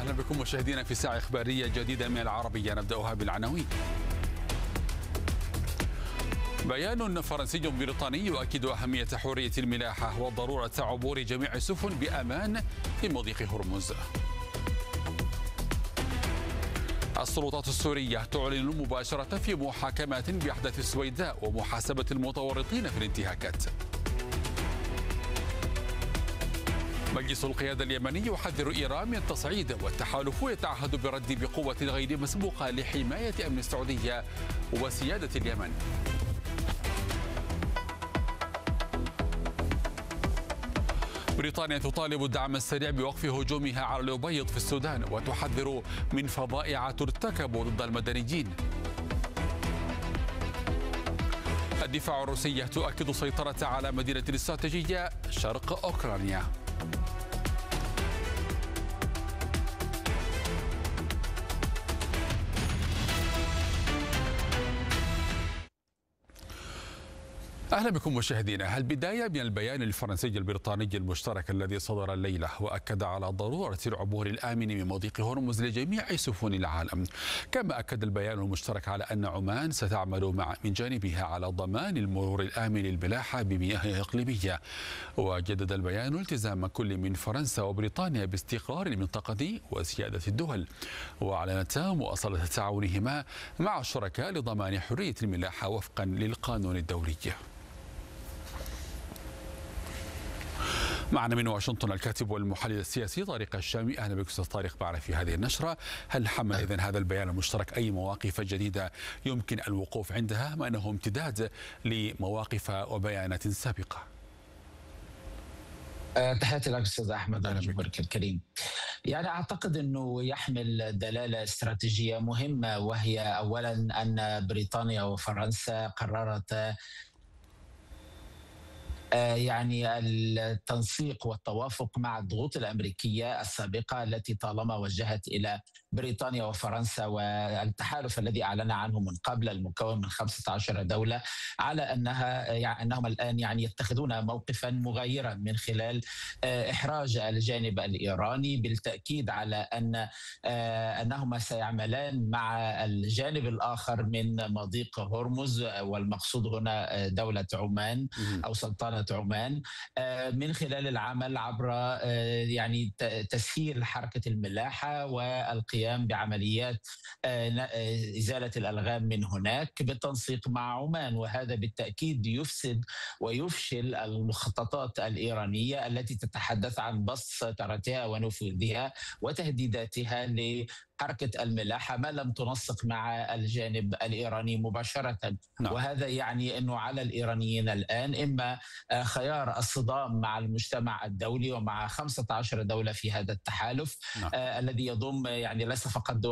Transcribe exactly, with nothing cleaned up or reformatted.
أهلا بكم مشاهدينا في ساعة إخبارية جديدة من العربية، نبدأها بالعناوين. بيان فرنسي بريطاني يؤكد أهمية حرية الملاحة وضرورة عبور جميع السفن بأمان في مضيق هرمز. السلطات السورية تعلن مباشرة في محاكمات بأحداث السويداء ومحاسبة المتورطين في الانتهاكات. مجلس القيادة اليمني يحذر إيران من التصعيد، والتحالف يتعهد بالرد بقوة غير مسبوقة لحماية أمن السعودية وسيادة اليمن. بريطانيا تطالب الدعم السريع بوقف هجومها على الأبيض في السودان، وتحذر من فظائع ترتكب ضد المدنيين. الدفاع الروسي تؤكد السيطرة على مدينة استراتيجية شرق أوكرانيا. أهلا بكم مشاهدينا. البداية من البيان الفرنسي البريطاني المشترك الذي صدر الليلة، وأكد على ضرورة العبور الآمن من مضيق هرمز لجميع سفن العالم. كما أكد البيان المشترك على أن عمان ستعمل مع من جانبها على ضمان المرور الآمن للملاحة بمياه إقليمية. وجدد البيان التزام كل من فرنسا وبريطانيا باستقرار المنطقة وسيادة الدول، وأعلنتا مواصلة تعاونهما مع الشركاء لضمان حرية الملاحة وفقا للقانون الدولي. معنا من واشنطن الكاتب والمحلل السياسي طارق الشامي. اهلا بك استاذ طارق معنا في هذه النشره. هل حمل اذن هذا البيان المشترك اي مواقف جديده يمكن الوقوف عندها، ما انه امتداد لمواقف وبيانات سابقه؟ تحياتي لك استاذ احمد على جبرك الكريم. يعني اعتقد انه يحمل دلاله استراتيجيه مهمه، وهي اولا ان بريطانيا وفرنسا قررتا يعني التنسيق والتوافق مع الضغوط الأمريكية السابقة التي طالما وجهت إلى بريطانيا وفرنسا والتحالف الذي أعلن عنه من قبل المكون من خمسة عشر دولة على أنها يعني أنهم الآن يعني يتخذون موقفا مغايرا من خلال إحراج الجانب الإيراني، بالتأكيد على أن أنهما سيعملان مع الجانب الآخر من مضيق هرمز، والمقصود هنا دولة عمان أو سلطنة عمان، من خلال العمل عبر يعني تسهيل حركة الملاحة والقيام بعمليات إزالة الألغام من هناك بالتنسيق مع عمان. وهذا بالتأكيد يفسد ويفشل المخططات الإيرانية التي تتحدث عن بسط سيطرتها ونفوذها وتهديداتها لحركة الملاحة، ما لم تنسق مع الجانب الإيراني مباشرة. نعم. وهذا يعني أنه على الإيرانيين الآن إما خيار الصدام مع المجتمع الدولي ومع خمسة عشر دولة في هذا التحالف، نعم. آه الذي يضم يعني ليس فقط دول